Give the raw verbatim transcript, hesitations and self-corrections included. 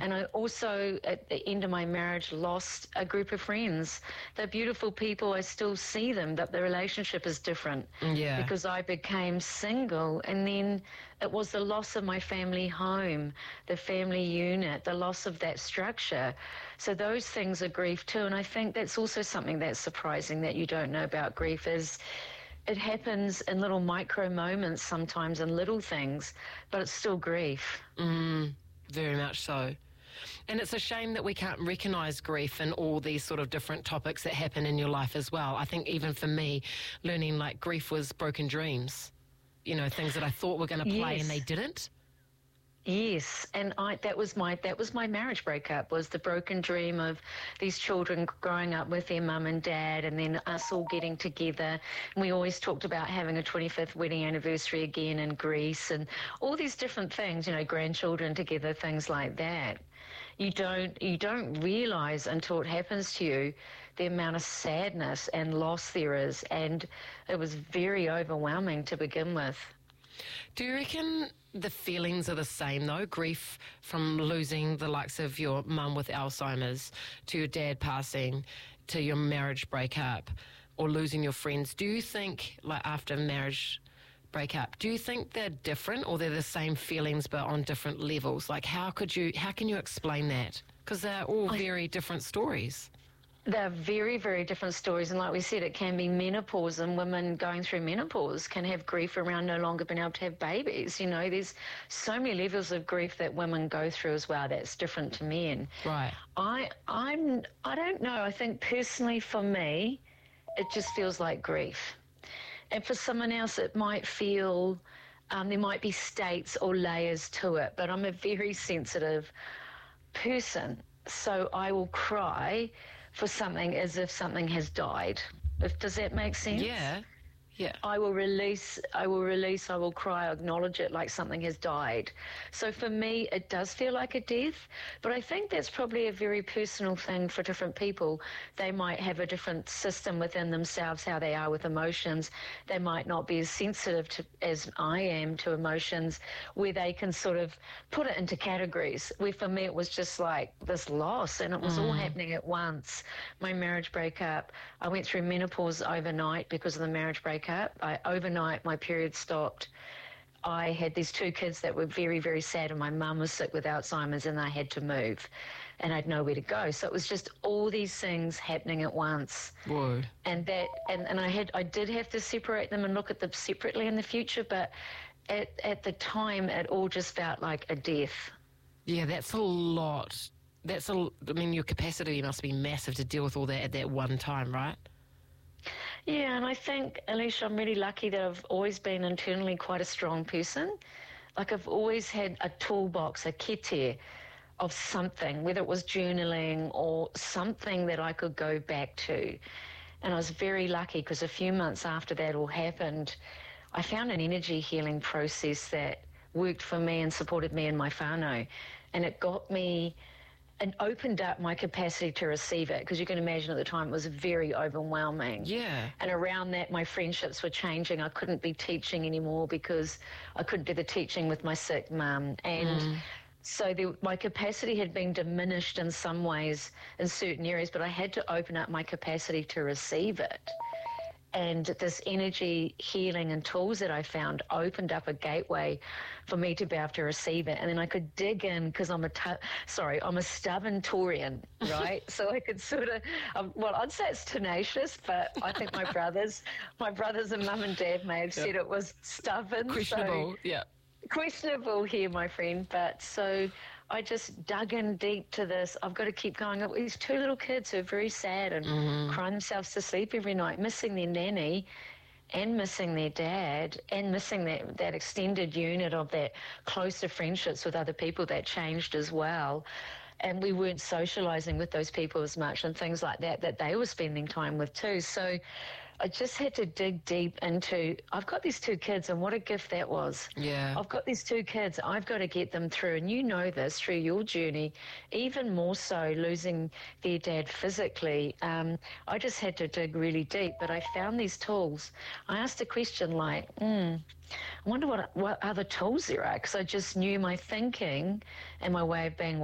And I also, at the end of my marriage, lost a group of friends. They're beautiful people. I still see them, but the relationship is different. Yeah. Because I became single, and then it was the loss of my family home, the family unit, the loss of that structure. So those things are grief too. And I think that's also something that's surprising that you don't know about grief is it happens in little micro moments sometimes, in little things, but it's still grief. Mm, very much so. And it's a shame that we can't recognise grief in all these sort of different topics that happen in your life as well. I think even for me, learning like grief was broken dreams, you know, things that I thought were going to play Yes. and they didn't. Yes, and I that was my that was my marriage breakup, was the broken dream of these children growing up with their mum and dad, and then us all getting together. And we always talked about having a twenty-fifth wedding anniversary again in Greece, and all these different things, you know, grandchildren together, things like that. You don't you don't realise until it happens to you the amount of sadness and loss there is, and it was very overwhelming to begin with. Do you reckon the feelings are the same, though? Grief from losing the likes of your mum with Alzheimer's, to your dad passing, to your marriage breakup, or losing your friends. Do you think, like after marriage breakup, do you think they're different, or they're the same feelings but on different levels? Like, how could you, how can you explain that? Because they're all I- very different stories. They're very, very different stories. And like we said, it can be menopause, and women going through menopause can have grief around no longer being able to have babies. You know, there's so many levels of grief that women go through as well that's different to men. Right. I, I'm, I don't know. I think personally for me, it just feels like grief. And for someone else, it might feel, um, there might be states or layers to it, but I'm a very sensitive person. So I will cry for something as if something has died. If, does that make sense? Yeah. Yeah. I will release, I will release, I will cry, acknowledge it like something has died. So for me, it does feel like a death, but I think that's probably a very personal thing for different people. They might have a different system within themselves, how they are with emotions. They might not be as sensitive to, as I am to emotions, where they can sort of put it into categories, where for me it was just like this loss, and it was all happening at once. My marriage breakup, I went through menopause overnight because of the marriage breakup. I, overnight, my period stopped. I had these two kids that were very, very sad, and my mum was sick with Alzheimer's, and I had to move, and I had nowhere to go. So it was just all these things happening at once. Whoa. And that, and, and I had, I did have to separate them and look at them separately in the future, but at, at the time, it all just felt like a death. Yeah, that's a lot. That's a, I mean, your capacity must be massive to deal with all that at that one time, right? Yeah, and I think, Alicia, I'm really lucky that I've always been internally quite a strong person. Like I've always had a toolbox, a kete of something, whether it was journaling or something that I could go back to. And I was very lucky because a few months after that all happened, I found an energy healing process that worked for me and supported me in my whānau. And it got me and opened up my capacity to receive it, because you can imagine at the time it was very overwhelming. Yeah. And around that, my friendships were changing. I couldn't be teaching anymore because I couldn't do the teaching with my sick mum. And mm. so the, my capacity had been diminished in some ways in certain areas, but I had to open up my capacity to receive it. And this energy healing and tools that I found opened up a gateway for me to be able to receive it. And then I could dig in, because I'm a, t- sorry, I'm a stubborn Taurian, right? So I could sort of, um, well, I'd say it's tenacious, but I think my brothers, my brothers and mum and dad may have yep. said it was stubborn. Questionable, so, yeah. Questionable here, my friend. But so I just dug in deep to this. I've got to keep going. I've got these two little kids who are very sad and mm-hmm. crying themselves to sleep every night, missing their nanny and missing their dad and missing that, that extended unit of that closer friendships with other people that changed as well. And we weren't socialising with those people as much and things like that that they were spending time with too. So I just had to dig deep into, I've got these two kids, and what a gift that was. Yeah. I've got these two kids. I've got to get them through. And you know this through your journey, even more so losing their dad physically. Um, I just had to dig really deep, but I found these tools. I asked a question like, hmm, I wonder what, what other tools there are, because I just knew my thinking and my way of being